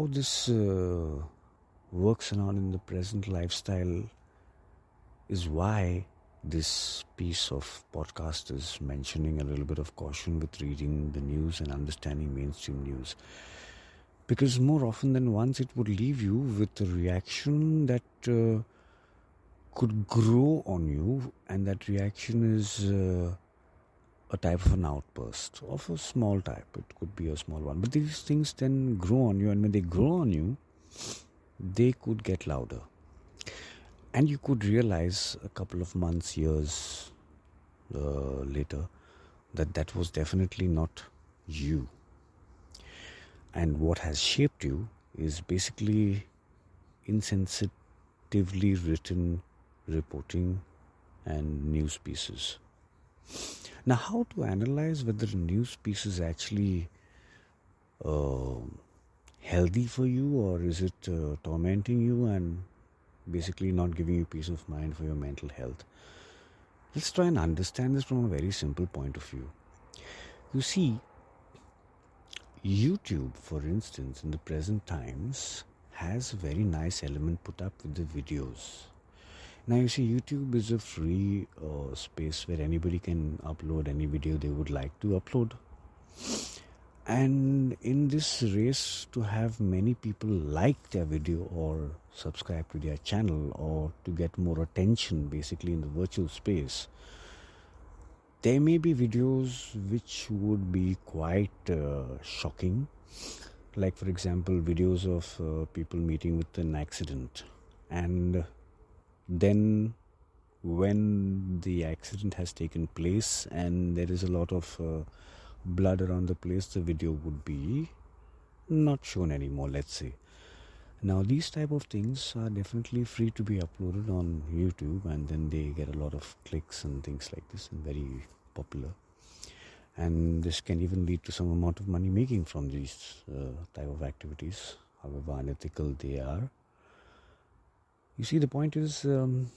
how this works around in the present lifestyle is why this piece of podcast is mentioning a little bit of caution with reading the news and understanding mainstream news. Because more often than once, it would leave you with a reaction that could grow on you, and that reaction is a type of an outburst of a small type. It could be a small one. But these things then grow on you, and when they grow on you, they could get louder. And you could realize a couple of months, years later that that was definitely not you. And what has shaped you is basically insensitively written reporting and news pieces. Now, how to analyze whether a news piece is actually healthy for you, or is it tormenting you and basically not giving you peace of mind for your mental health? Let's try and understand this from a very simple point of view. You see, YouTube, for instance, in the present times, has a very nice element put up with the videos. Now, you see, YouTube is a free space where anybody can upload any video they would like to upload. And in this race to have many people like their video or subscribe to their channel or to get more attention basically in the virtual space, there may be videos which would be quite shocking. Like, for example, videos of people meeting with an accident. And then when the accident has taken place and there is a lot of blood around the place, the video would be not shown anymore, let's say. Now, these type of things are definitely free to be uploaded on YouTube, and then they get a lot of clicks and things like this, and very popular. And this can even lead to some amount of money making from these type of activities, however unethical they are. You see, the point is,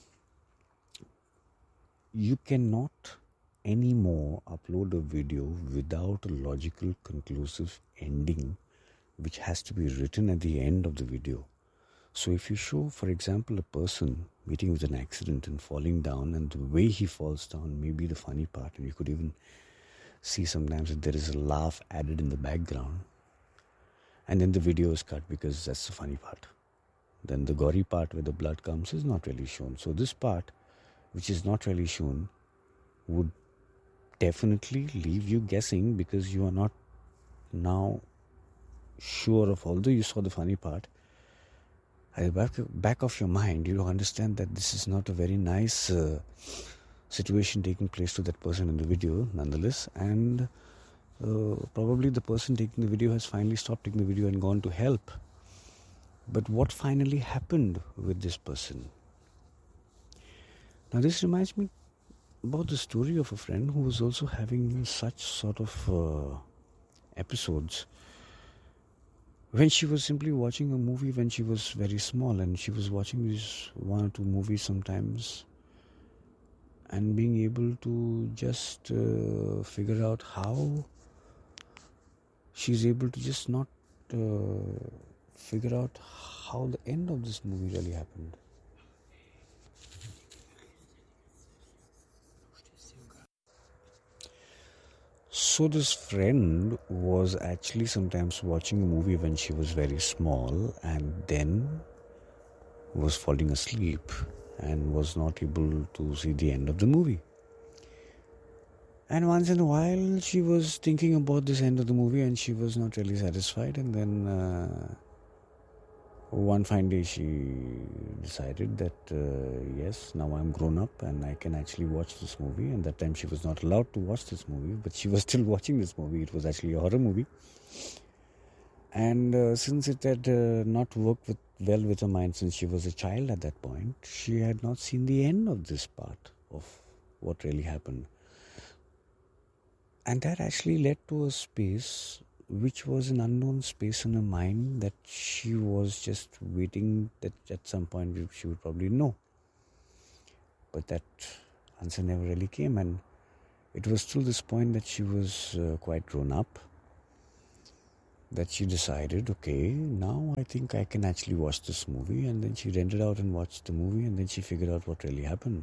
you cannot anymore upload a video without a logical, conclusive ending, which has to be written at the end of the video. So if you show, for example, a person meeting with an accident and falling down, and the way he falls down may be the funny part, and you could even see sometimes that there is a laugh added in the background, and then the video is cut because that's the funny part. Then the gory part where the blood comes is not really shown. So this part, which is not really shown, would definitely leave you guessing, because you are not now sure of, although you saw the funny part, at the back of your mind, you understand that this is not a very nice situation taking place to that person in the video nonetheless, and probably the person taking the video has finally stopped taking the video and gone to help. But what finally happened with this person? Now, this reminds me about the story of a friend who was also having such sort of episodes when she was simply watching a movie when she was very small, and she was watching these one or two movies sometimes and being able to just figure out how she's able to just not figure out how the end of this movie really happened. So this friend was actually sometimes watching a movie when she was very small, and then was falling asleep and was not able to see the end of the movie. And once in a while she was thinking about this end of the movie and she was not really satisfied, and then one fine day she decided that yes, now I'm grown up and I can actually watch this movie. And that time she was not allowed to watch this movie, but she was still watching this movie. It was actually a horror movie, and since it had not worked well with her mind since she was a child at that point, she had not seen the end of this part of what really happened. And that actually led to a space which was an unknown space in her mind that she was just waiting that at some point she would probably know. But that answer never really came, and it was till this point that she was quite grown up. that she decided, okay, now I think I can actually watch this movie. And then she rented out and watched the movie, and then she figured out what really happened.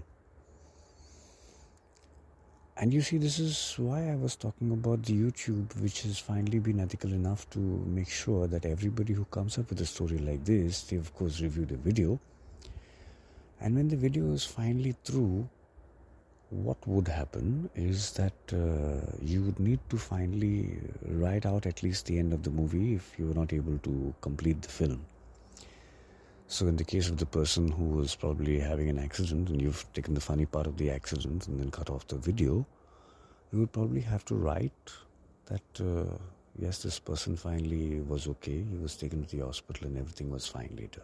And you see, this is why I was talking about the YouTube, which has finally been ethical enough to make sure that everybody who comes up with a story like this, they of course review the video. And when the video is finally through, what would happen is that you would need to finally write out at least the end of the movie if you were not able to complete the film. So in the case of the person who was probably having an accident and you've taken the funny part of the accident and then cut off the video, you would probably have to write that, yes, this person finally was okay, he was taken to the hospital and everything was fine later.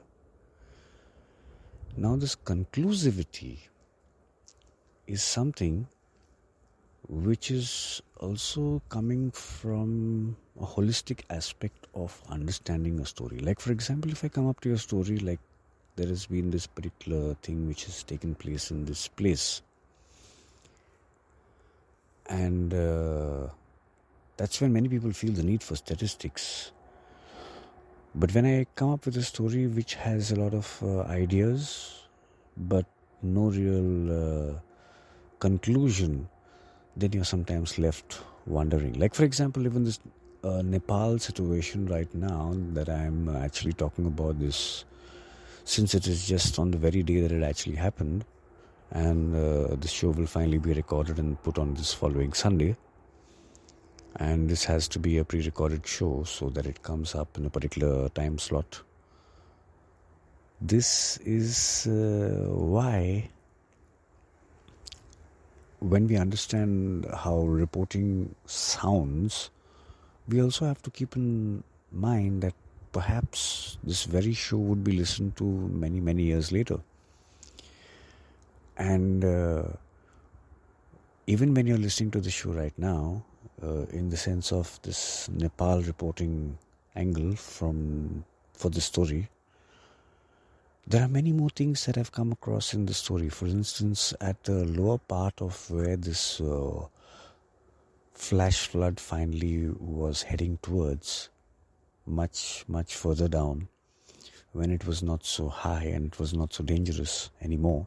Now this conclusivity is something which is also coming from a holistic aspect of understanding a story. Like, for example, if I come up to your story, like there has been this particular thing which has taken place in this place, and that's when many people feel the need for statistics. But when I come up with a story which has a lot of ideas but no real conclusion, then you're sometimes left wondering. Like, for example, even this Nepal situation right now that I'm actually talking about this, since it is just on the very day that it actually happened, and the show will finally be recorded and put on this following Sunday. And this has to be a pre-recorded show so that it comes up in a particular time slot. This is why when we understand how reporting sounds, we also have to keep in mind that perhaps this very show would be listened to many, many years later. And even when you're listening to the show right now, in the sense of this Nepal reporting angle for the story, there are many more things that I've come across in the story. For instance, at the lower part of where this flash flood finally was heading towards, much, much further down, when it was not so high and it was not so dangerous anymore,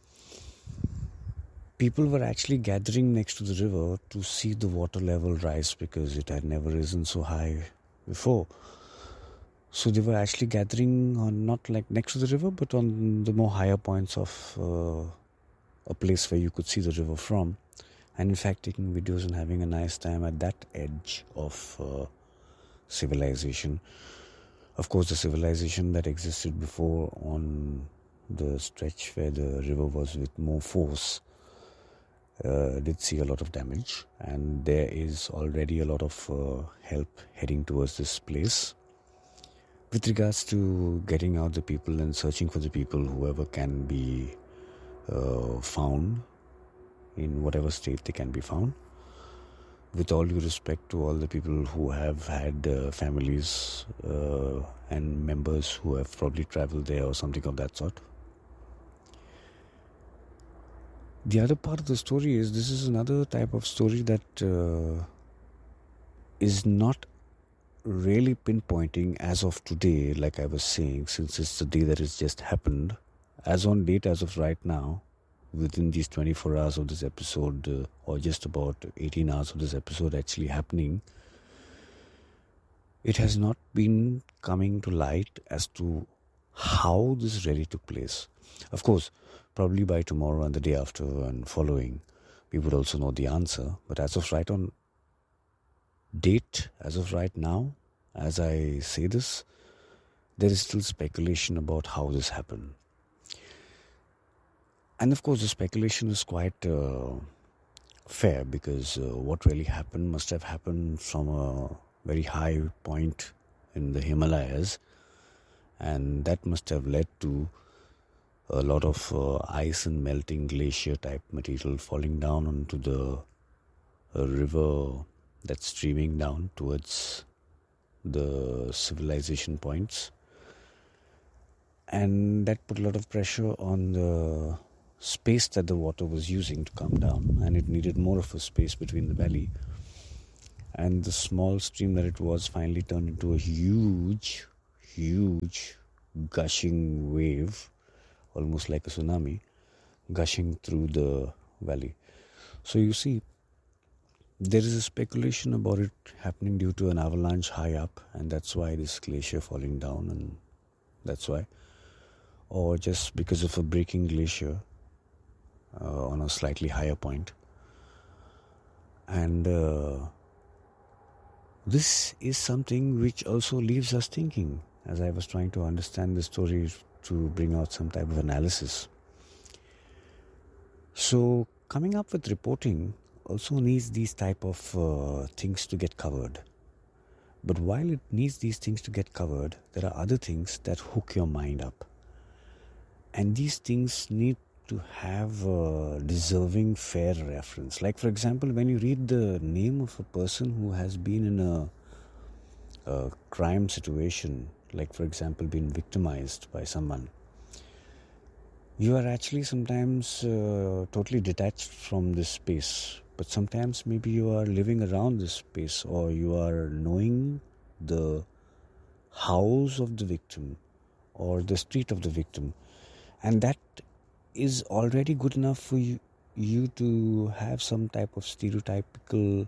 people were actually gathering next to the river to see the water level rise because it had never risen so high before. So they were actually gathering on not like next to the river, but on the more higher points of a place where you could see the river from. And in fact, taking videos and having a nice time at that edge of civilization. Of course, the civilization that existed before on the stretch where the river was with more force did see a lot of damage, and there is already a lot of help heading towards this place with regards to getting out the people and searching for the people, whoever can be found in whatever state they can be found. With all due respect to all the people who have had families and members who have probably traveled there or something of that sort. The other part of the story is this is another type of story that is not really pinpointing as of today, like I was saying, since it's the day that it's just happened. As on date, as of right now, within these 24 hours of this episode, or just about 18 hours of this episode actually happening, it has not been coming to light as to how this really took place. Of course, probably by tomorrow and the day after and following, we would also know the answer. But as of right on date, as of right now, as I say this, there is still speculation about how this happened. And of course, the speculation is quite fair because what really happened must have happened from a very high point in the Himalayas, and that must have led to a lot of ice and melting glacier type material falling down onto the river that's streaming down towards the civilization points, and that put a lot of pressure on the space that the water was using to come down, and it needed more of a space between the valley. And the small stream that it was finally turned into a huge, huge gushing wave, almost like a tsunami, gushing through the valley. So you see, there is a speculation about it happening due to an avalanche high up, and that's why this glacier falling down, and that's why. Or just because of a breaking glacier on a slightly higher point. And this is something which also leaves us thinking, as I was trying to understand the story to bring out some type of analysis. So coming up with reporting also needs these type of things to get covered. But while it needs these things to get covered, there are other things that hook your mind up. And these things need to have a deserving fair reference. Like, for example, when you read the name of a person who has been in a crime situation, like, for example, been victimized by someone, you are actually sometimes totally detached from this space. But sometimes maybe you are living around this space, or you are knowing the house of the victim or the street of the victim. And that is already good enough for you to have some type of stereotypical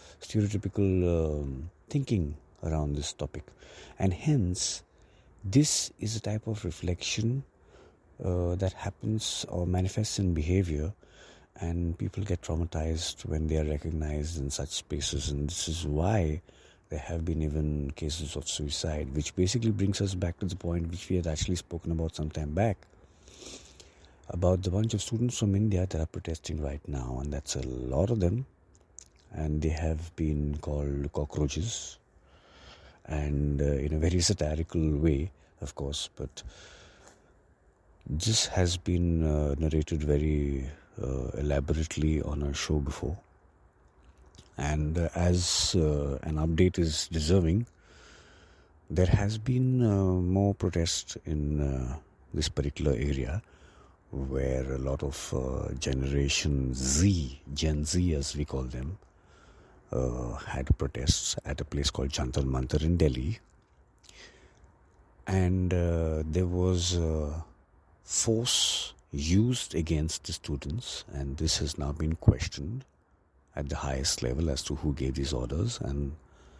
thinking around this topic. And hence, this is a type of reflection that happens or manifests in behavior, and people get traumatized when they are recognized in such spaces. And this is why there have been even cases of suicide, which basically brings us back to the point which we had actually spoken about some time back, about the bunch of students from India that are protesting right now. And that's a lot of them, and they have been called cockroaches, and in a very satirical way, of course. But this has been narrated very elaborately on our show before, and as an update is deserving, there has been more protest in this particular area, where a lot of Generation Z, Gen Z as we call them, had protests at a place called Jantar Mantar in Delhi. And there was force used against the students, and this has now been questioned at the highest level as to who gave these orders, and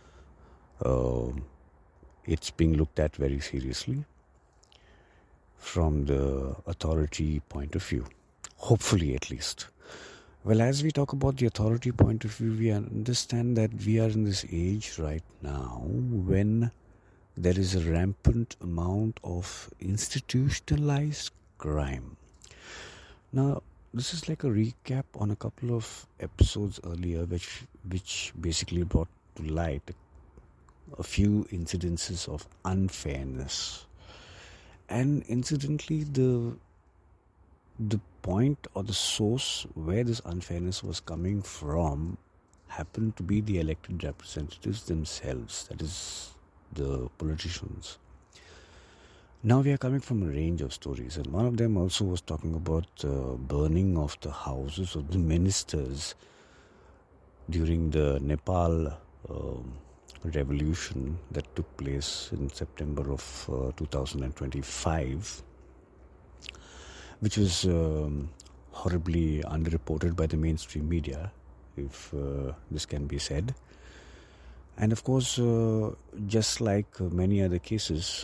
it's being looked at very seriously from the authority point of view, hopefully at least. Well, as we talk about the authority point of view, we understand that we are in this age right now when there is a rampant amount of institutionalized crime. Now, this is like a recap on a couple of episodes earlier, which basically brought to light a few incidences of unfairness. And incidentally, the point or the source where this unfairness was coming from happened to be the elected representatives themselves, that is, the politicians. Now we are coming from a range of stories, and one of them also was talking about burning of the houses of the ministers during the Nepal revolution that took place in September of 2025, which was horribly underreported by the mainstream media, if this can be said. And of course, just like many other cases,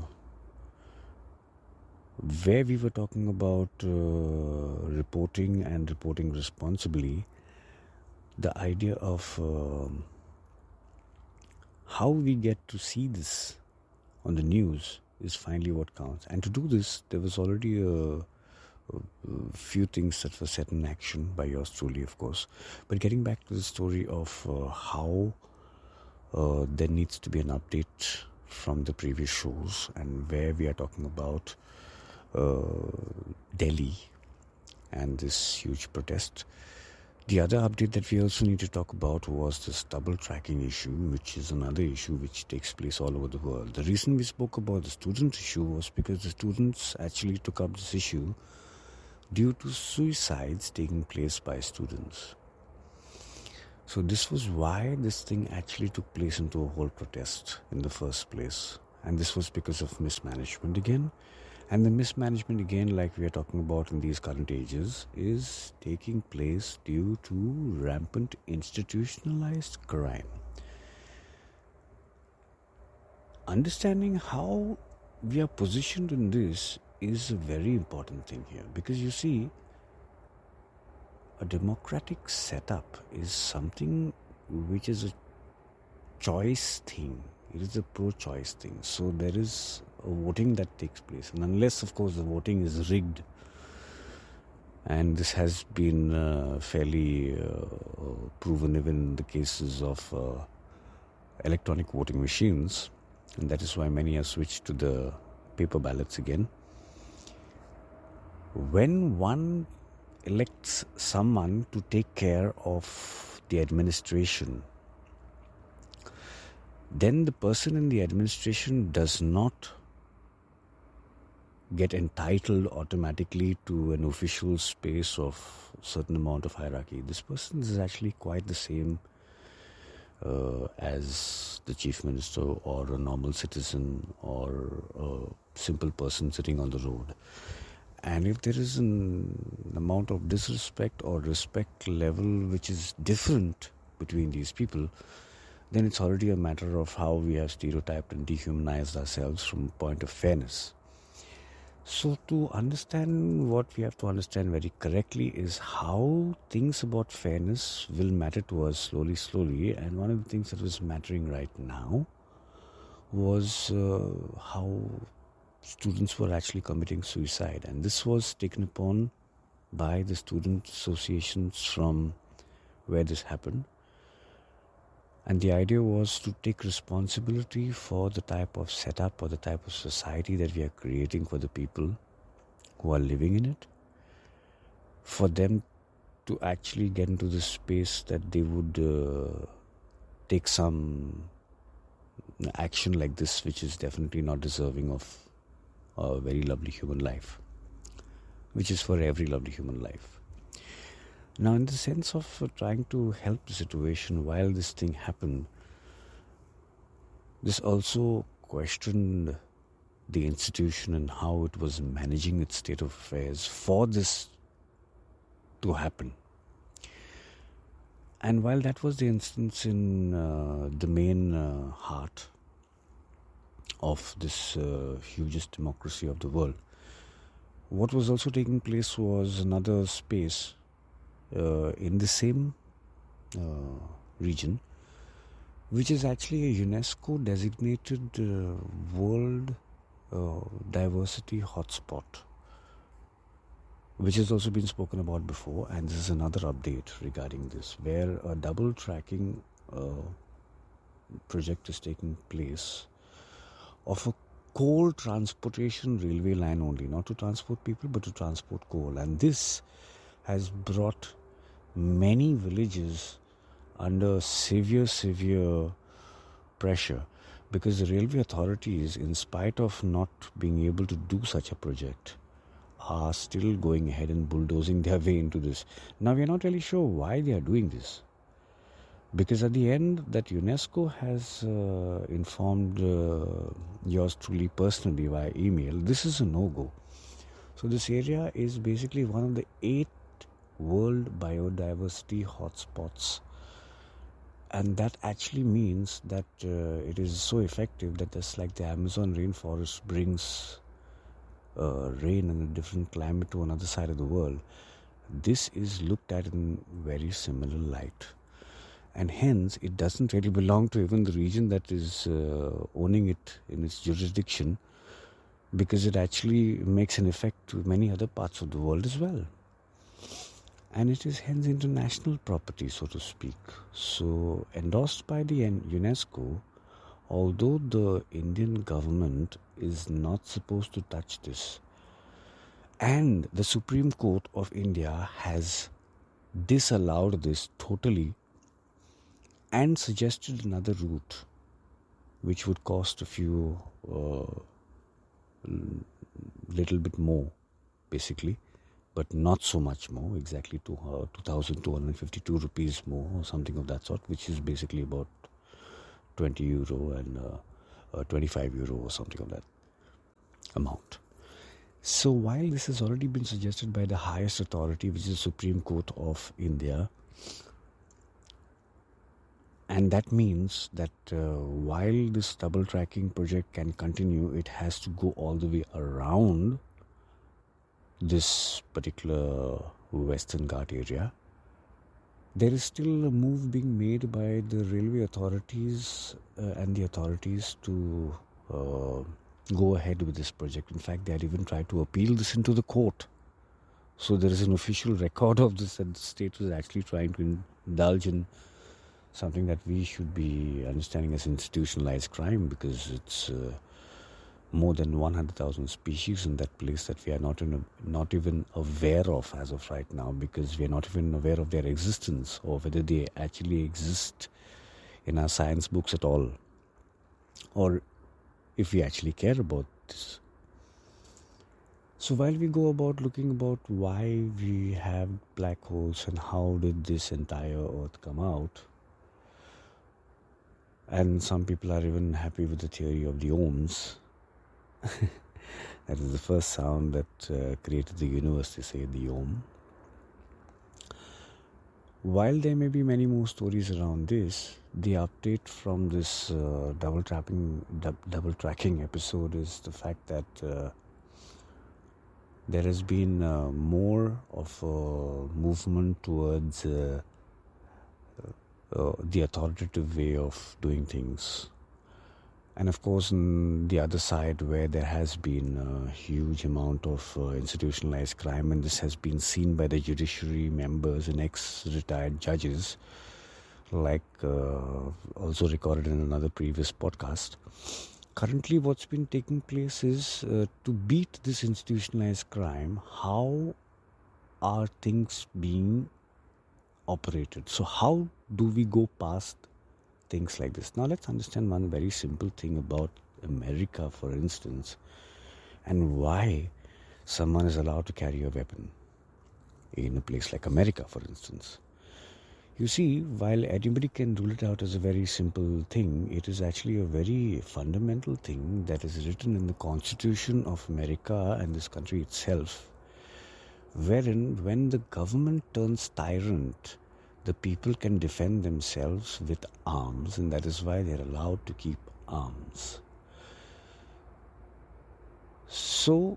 where we were talking about reporting and reporting responsibly, the idea of how we get to see this on the news is finally what counts. And to do this, there was already a few things that were set in action by yours truly, of course. But getting back to the story of how there needs to be an update from the previous shows, and where we are talking about Delhi and this huge protest. The other update that we also need to talk about was this double tracking issue, which is another issue which takes place all over the world. The reason we spoke about the student issue was because the students actually took up this issue due to suicides taking place by students. So this was why this thing actually took place into a whole protest in the first place. And this was because of mismanagement again. And the mismanagement again, like we are talking about in these current ages, is taking place due to rampant institutionalized crime. Understanding how we are positioned in this is a very important thing here, because you see, a democratic setup is something which is a choice thing. It is a pro-choice thing. So there is a voting that takes place, and unless, of course, the voting is rigged, and this has been fairly proven even in the cases of electronic voting machines, and that is why many have switched to the paper ballots again. When one elects someone to take care of the administration, then the person in the administration does not get entitled automatically to an official space of a certain amount of hierarchy. This person is actually quite the same as the chief minister or a normal citizen or a simple person sitting on the road. And if there is an amount of disrespect or respect level which is different between these people, then it's already a matter of how we have stereotyped and dehumanized ourselves from a point of fairness. So to understand what we have to understand very correctly is how things about fairness will matter to us slowly. And one of the things that was mattering right now was how students were actually committing suicide. And this was taken upon by the student associations from where this happened. And the idea was to take responsibility for the type of setup or the type of society that we are creating for the people who are living in it, for them to actually get into the space that they would take some action like this, which is definitely not deserving of a very lovely human life, which is for every lovely human life. Now, in the sense of trying to help the situation while this thing happened, this also questioned the institution and how it was managing its state of affairs for this to happen. And while that was the instance in the main heart of this hugest democracy of the world, what was also taking place was another space in the same region, which is actually a UNESCO designated world diversity hotspot, which has also been spoken about before. And this is another update regarding this, where a double tracking project is taking place of a coal transportation railway line only, not to transport people but to transport coal. And this has brought many villages under severe pressure, because the railway authorities, in spite of not being able to do such a project, are still going ahead and bulldozing their way into this. Now, we are not really sure why they are doing this, because at the end that UNESCO has informed yours truly personally via email, this is a no-go. So this area is basically one of the 8 world biodiversity hotspots, and that actually means that it is so effective that just like the Amazon rainforest brings rain and a different climate to another side of the world, this is looked at in very similar light, and hence it doesn't really belong to even the region that is owning it in its jurisdiction, because it actually makes an effect to many other parts of the world as well. And it is hence international property, so to speak. So, endorsed by the UNESCO, although the Indian government is not supposed to touch this, and the Supreme Court of India has disallowed this totally and suggested another route, which would cost a few little bit more, basically, but not so much more, exactly 2,252 rupees more or something of that sort, which is basically about 20 euro and 25 euro or something of that amount. So while this has already been suggested by the highest authority, which is the Supreme Court of India, and that means that while this double tracking project can continue, it has to go all the way around this particular Western Ghat area. There is still a move being made by the railway authorities and the authorities to go ahead with this project. In fact, they had even tried to appeal this into the court. So there is an official record of this, and the state was actually trying to indulge in something that we should be understanding as institutionalized crime, because it's more than 100,000 species in that place that we are not even aware of as of right now, because we are not even aware of their existence or whether they actually exist in our science books at all, or if we actually care about this. So while we go about looking about why we have black holes and how did this entire earth come out, and some people are even happy with the theory of the ohms. That is the first sound that created the universe, they say, the ohm. While there may be many more stories around this, the update from this double tracking episode is the fact that there has been more of a movement towards the authoritative way of doing things. And of course, on the other side, where there has been a huge amount of institutionalized crime, and this has been seen by the judiciary members and ex-retired judges, like also recorded in another previous podcast. Currently, what's been taking place is to beat this institutionalized crime, how are things being operated? So how do we go past things like this? Now let's understand one very simple thing about America, for instance, and why someone is allowed to carry a weapon in a place like America, for instance. You see, while anybody can rule it out as a very simple thing, it is actually a very fundamental thing that is written in the Constitution of America and this country itself, wherein when the government turns tyrant, the people can defend themselves with arms, and that is why they are allowed to keep arms. So,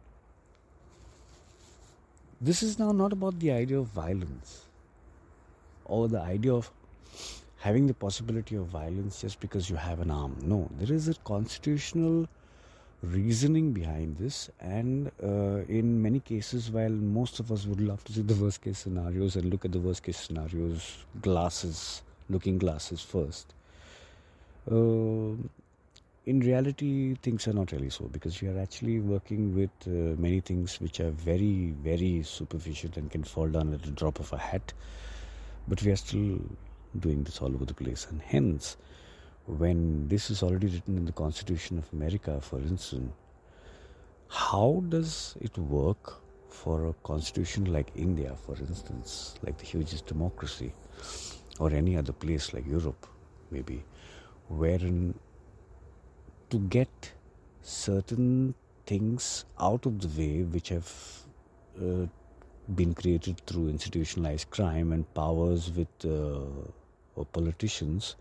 this is now not about the idea of violence or the idea of having the possibility of violence just because you have an arm. No, there is a constitutional reasoning behind this, and in many cases, while most of us would love to see the worst case scenarios and look at the worst case scenarios, looking glasses first, in reality things are not really so, because we are actually working with many things which are very, very superficial and can fall down at the drop of a hat, but we are still doing this all over the place. And hence, when this is already written in the Constitution of America, for instance, how does it work for a constitution like India, for instance, like the hugest democracy, or any other place like Europe, maybe, wherein to get certain things out of the way which have been created through institutionalized crime and powers with politicians,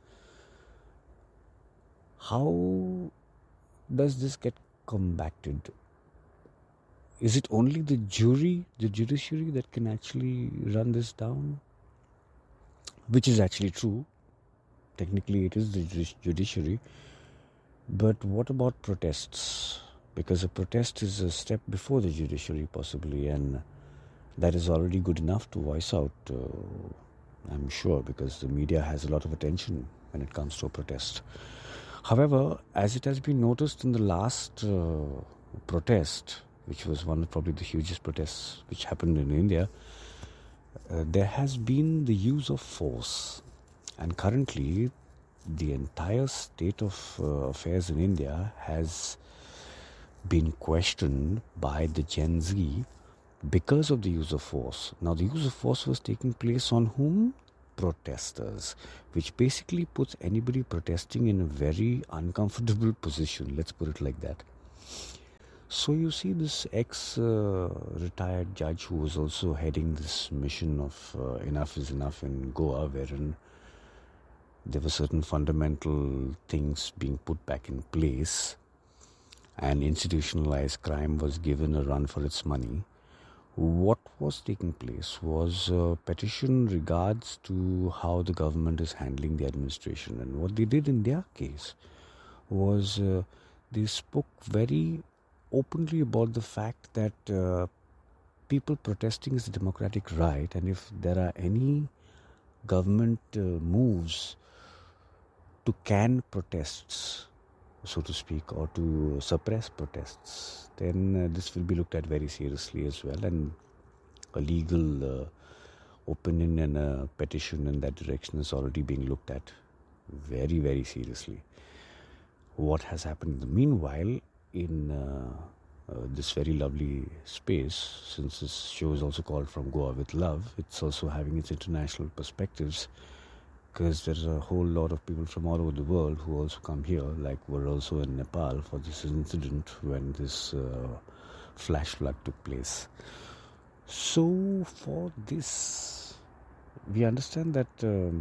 how does this get combated? Is it only the judiciary that can actually run this down? Which is actually true. Technically, it is the judiciary. But what about protests? Because a protest is a step before the judiciary, possibly, and that is already good enough to voice out, I'm sure, because the media has a lot of attention when it comes to a protest. However, as it has been noticed in the last protest, which was one of probably the hugest protests which happened in India, there has been the use of force. And currently, the entire state of affairs in India has been questioned by the Gen Z, because of the use of force. Now, the use of force was taking place on whom? Protesters, which basically puts anybody protesting in a very uncomfortable position. Let's put it like that. So you see this ex-retired judge who was also heading this mission of Enough is Enough in Goa, wherein there were certain fundamental things being put back in place and institutionalized crime was given a run for its money. What was taking place was a petition regards to how the government is handling the administration. And what they did in their case was they spoke very openly about the fact that people protesting is a democratic right, and if there are any government moves to can protests, so to speak, or to suppress protests, then this will be looked at very seriously as well, and a legal opinion and a petition in that direction is already being looked at very, very seriously. What has happened in the meanwhile in this very lovely space, since this show is also called From Goa with Love, it's also having its international perspectives, because there's a whole lot of people from all over the world who also come here, like we're also in Nepal for this incident when this flash flood took place. So for this, we understand that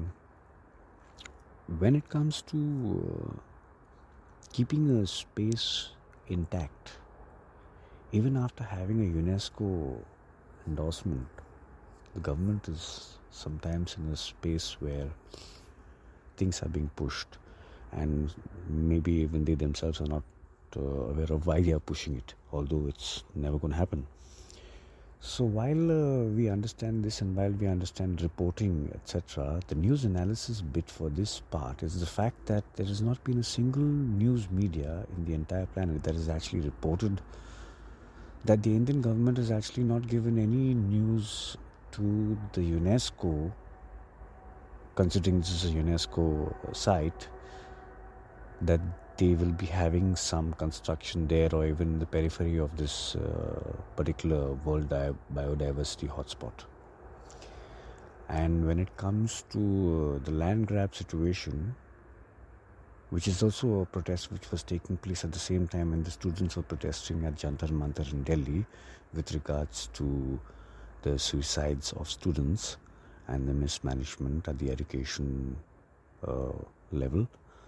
when it comes to keeping a space intact, even after having a UNESCO endorsement, the government is sometimes in a space where things are being pushed, and maybe even they themselves are not aware of why they are pushing it, although it's never going to happen. So while we understand this and while we understand reporting, etc., the news analysis bit for this part is the fact that there has not been a single news media in the entire planet that has actually reported that the Indian government has actually not given any news to the UNESCO, considering this is a UNESCO site, that they will be having some construction there or even in the periphery of this particular world biodiversity hotspot. And when it comes to the land grab situation, which is also a protest which was taking place at the same time when the students were protesting at Jantar Mantar in Delhi with regards to the suicides of students and the mismanagement at the education level.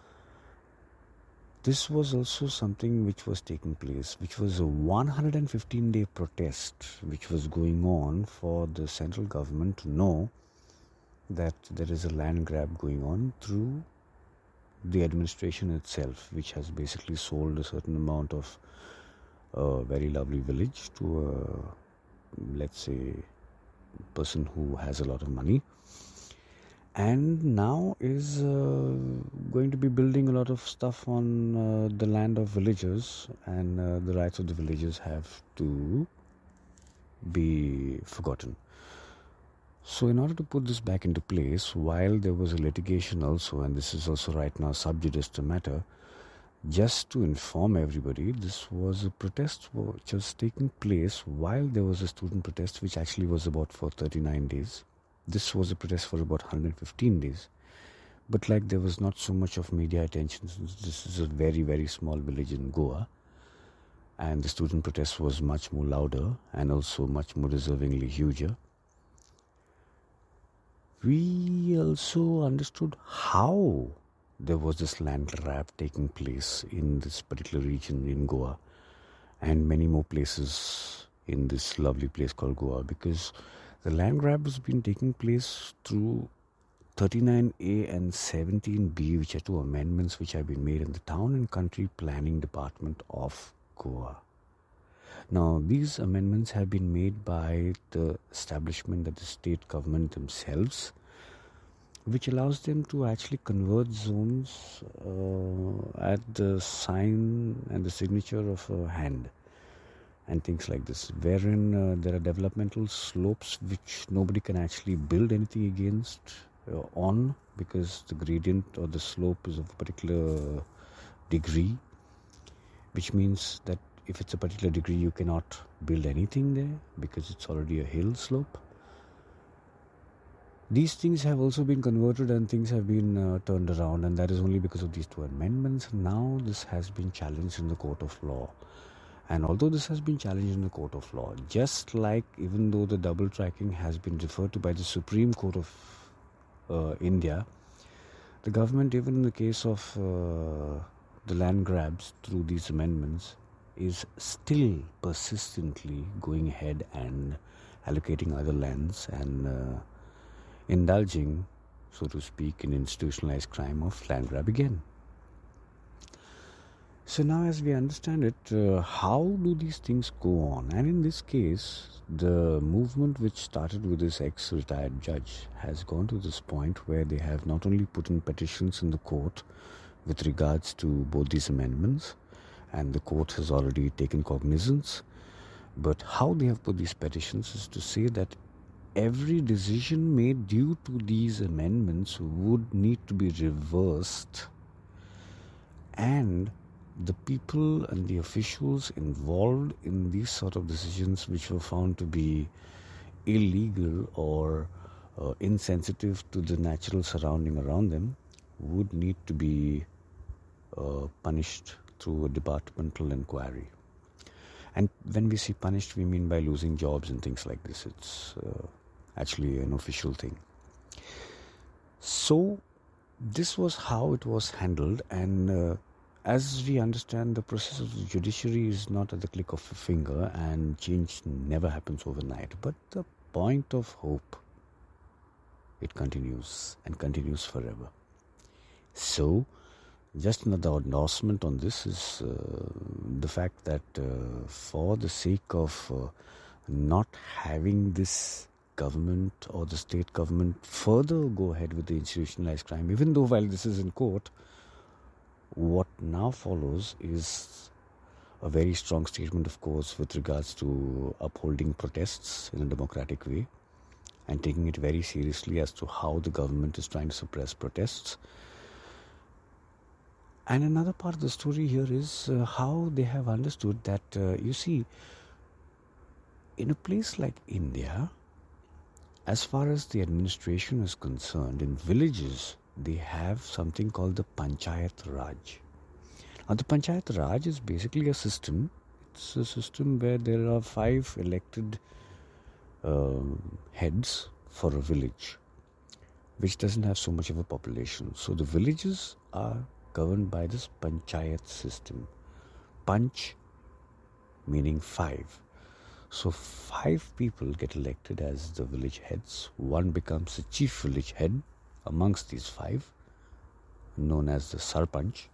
This was also something which was taking place, which was a 115-day protest which was going on for the central government to know that there is a land grab going on through the administration itself, which has basically sold a certain amount of a very lovely village to a, let's say, person who has a lot of money, and now is going to be building a lot of stuff on the land of villagers, and the rights of the villagers have to be forgotten. So in order to put this back into place, while there was a litigation also, and this is also right now sub judice matter, just to inform everybody, this was a protest which was taking place while there was a student protest which actually was about for 39 days. This was a protest for about 115 days. But like there was not so much of media attention, since this is a very, very small village in Goa, and the student protest was much more louder and also much more deservingly huger. We also understood how there was this land grab taking place in this particular region in Goa and many more places in this lovely place called Goa, because the land grab has been taking place through 39A and 17B, which are two amendments which have been made in the Town and Country Planning Department of Goa. Now, these amendments have been made by the establishment of the state government themselves, which allows them to actually convert zones at the sign and the signature of a hand and things like this, wherein there are developmental slopes which nobody can actually build anything against on, because the gradient or the slope is of a particular degree, which means that if it's a particular degree, you cannot build anything there because it's already a hill slope. These things have also been converted and things have been turned around, and that is only because of these two amendments. Now this has been challenged in the court of law. And although this has been challenged in the court of law, just like even though the double tracking has been referred to by the Supreme Court of India, the government, even in the case of the land grabs through these amendments, is still persistently going ahead and allocating other lands and indulging, so to speak, in institutionalized crime of land grab again. So now, as we understand it, how do these things go on? And in this case, the movement which started with this ex-retired judge has gone to this point where they have not only put in petitions in the court with regards to both these amendments, and the court has already taken cognizance, but how they have put these petitions is to say that every decision made due to these amendments would need to be reversed, and the people and the officials involved in these sort of decisions which were found to be illegal or insensitive to the natural surrounding around them would need to be punished through a departmental inquiry. And when we say punished, we mean by losing jobs and things like this. It's actually an official thing. So this was how it was handled, and as we understand, the process of the judiciary is not at the click of a finger, and change never happens overnight. But the point of hope, it continues and continues forever. So just another endorsement on this is the fact that for the sake of not having this government or the state government further go ahead with the institutionalized crime, even though while this is in court, what now follows is a very strong statement, of course, with regards to upholding protests in a democratic way and taking it very seriously as to how the government is trying to suppress protests. And another part of the story here is how they have understood that, you see, in a place like India, as far as the administration is concerned, in villages, they have something called the Panchayat Raj. Now, the Panchayat Raj is basically a system. It's a system where there are 5 elected heads for a village, which doesn't have so much of a population. So the villages are governed by this Panchayat system. Panch meaning 5. So 5 people get elected as the village heads. One becomes the chief village head amongst these 5, known as the Sarpanch.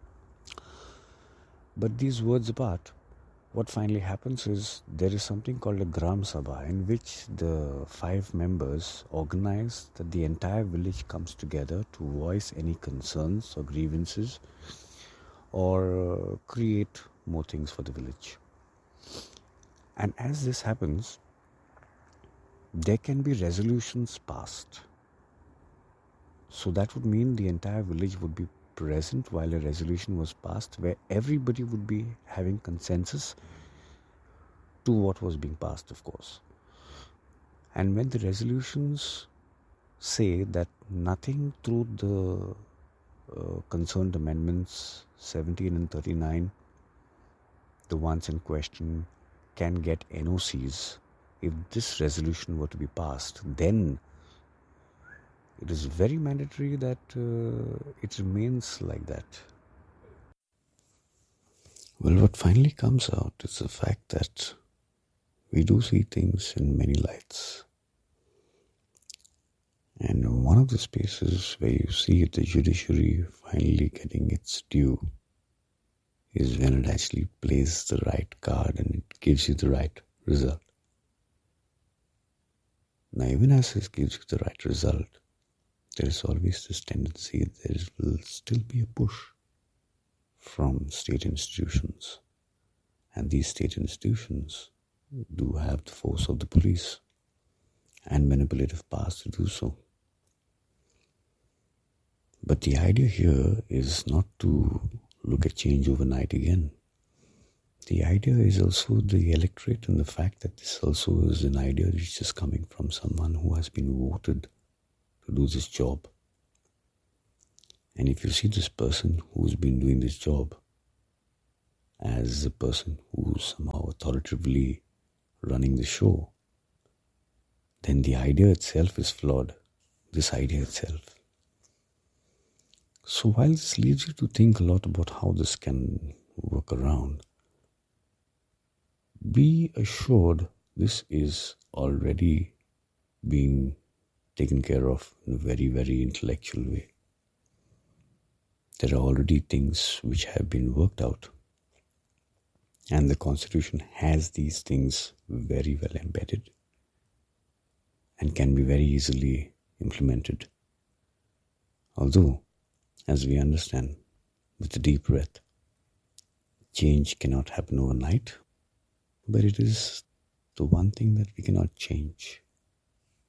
But these words apart, what finally happens is there is something called a Gram Sabha, in which the 5 members organize that the entire village comes together to voice any concerns or grievances or create more things for the village. And as this happens, there can be resolutions passed. So that would mean the entire village would be present while a resolution was passed, where everybody would be having consensus to what was being passed, of course. And when the resolutions say that nothing through the concerned amendments 17 and 39, the ones in question, can get NOCs, if this resolution were to be passed, then it is very mandatory that it remains like that. Well, what finally comes out is the fact that we do see things in many lights. And one of the spaces where you see the judiciary finally getting its due is when it actually plays the right card and it gives you the right result. Now, even as it gives you the right result, there is always this tendency that there will still be a push from state institutions. And these state institutions do have the force of the police and manipulative powers to do so. But the idea here is not to look at change overnight again. The idea is also the electorate, and the fact that this also is an idea which is coming from someone who has been voted to do this job. And if you see this person who's been doing this job as a person who's somehow authoritatively running the show, then the idea itself is flawed. This idea itself. So while this leaves you to think a lot about how this can work around, be assured this is already being taken care of in a very, very intellectual way. There are already things which have been worked out, and the Constitution has these things very well embedded and can be very easily implemented. Although, as we understand, with a deep breath, change cannot happen overnight, but it is the one thing that we cannot change.